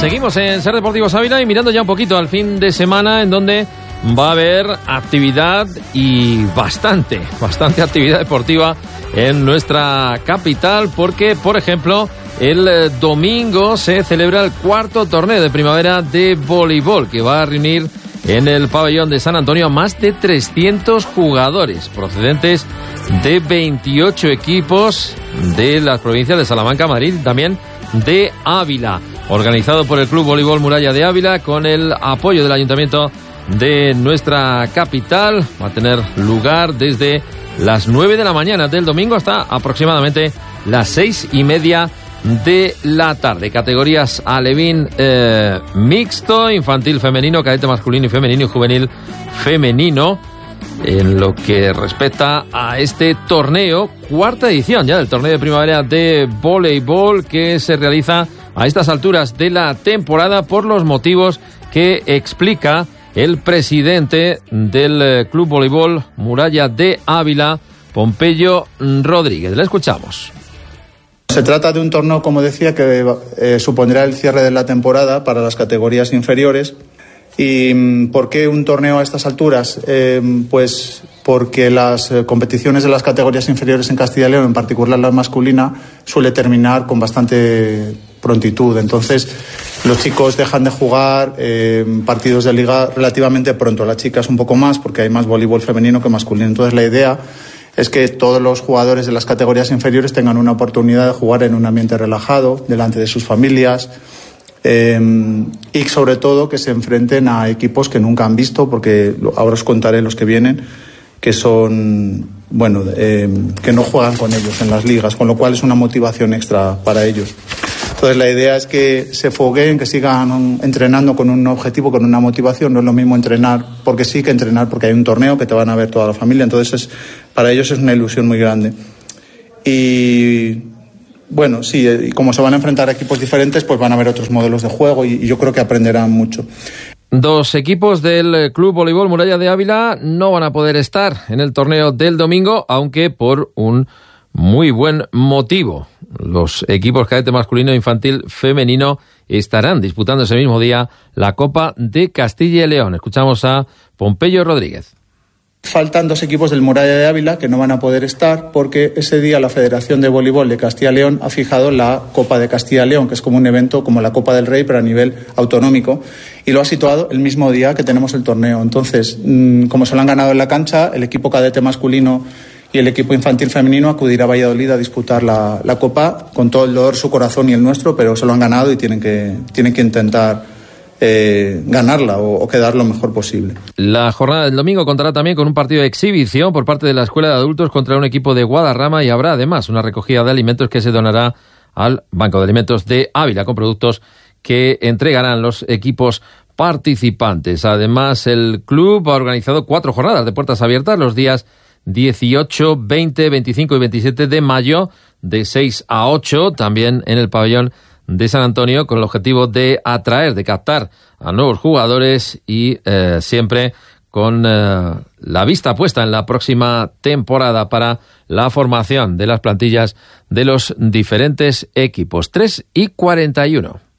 Seguimos en Ser Deportivos Ávila y mirando ya un poquito al fin de semana, en donde va a haber actividad y bastante actividad deportiva en nuestra capital, porque, por ejemplo, el domingo se celebra el cuarto torneo de primavera de voleibol, que va a reunir en el pabellón de San Antonio a más de 300 jugadores procedentes de 28 equipos de las provincias de Salamanca, Madrid y también de Ávila. Organizado por el Club Voleibol Muralla de Ávila con el apoyo del Ayuntamiento de nuestra capital. Va a tener lugar desde las 9 de la mañana del domingo hasta aproximadamente las 6:30 de la tarde. Categorías alevín mixto, infantil femenino, cadete masculino y femenino y juvenil femenino. En lo que respecta a este torneo, cuarta edición ya del torneo de primavera de voleibol, que se realiza a estas alturas de la temporada por los motivos que explica el presidente del Club Voleibol Muralla de Ávila, Pompeyo Rodríguez. Le escuchamos. Se trata de un torneo, como decía, que supondrá el cierre de la temporada para las categorías inferiores. ¿Y por qué un torneo a estas alturas? Pues porque las competiciones de las categorías inferiores en Castilla y León, en particular la masculina, suele terminar con bastante prontitud. Entonces, los chicos dejan de jugar partidos de liga relativamente pronto. Las chicas un poco más, porque hay más voleibol femenino que masculino. Entonces, la idea es que todos los jugadores de las categorías inferiores tengan una oportunidad de jugar en un ambiente relajado, delante de sus familias, y sobre todo que se enfrenten a equipos que nunca han visto, porque ahora os contaré los que vienen, que son, que no juegan con ellos en las ligas, con lo cual es una motivación extra para ellos. Entonces la idea es que se fogueen, que sigan entrenando con un objetivo, con una motivación. No es lo mismo entrenar porque sí que entrenar porque hay un torneo que te van a ver toda la familia. Entonces para ellos es una ilusión muy grande. Y bueno, sí, y como se van a enfrentar a equipos diferentes, pues van a ver otros modelos de juego y yo creo que aprenderán mucho. Dos equipos del Club Voleibol Muralla de Ávila no van a poder estar en el torneo del domingo, aunque por un muy buen motivo. Los equipos cadete masculino e infantil femenino estarán disputando ese mismo día la Copa de Castilla y León. Escuchamos a Pompeyo Rodríguez. Faltan dos equipos del Muralla de Ávila que no van a poder estar porque ese día la Federación de Voleibol de Castilla y León ha fijado la Copa de Castilla y León, que es como un evento como la Copa del Rey, pero a nivel autonómico, y lo ha situado el mismo día que tenemos el torneo. Entonces, como se lo han ganado en la cancha, el equipo cadete masculino y el equipo infantil femenino acudirá a Valladolid a disputar la Copa con todo el dolor, su corazón y el nuestro, pero se lo han ganado y tienen que intentar ganarla o quedar lo mejor posible. La jornada del domingo contará también con un partido de exhibición por parte de la Escuela de Adultos contra un equipo de Guadarrama, y habrá además una recogida de alimentos que se donará al Banco de Alimentos de Ávila con productos que entregarán los equipos participantes. Además, el club ha organizado 4 jornadas de puertas abiertas los días 18, 20, 25 y 27 de mayo de 6 a 8, también en el pabellón de San Antonio, con el objetivo de atraer, de captar a nuevos jugadores y siempre con la vista puesta en la próxima temporada para la formación de las plantillas de los diferentes equipos. 3:41.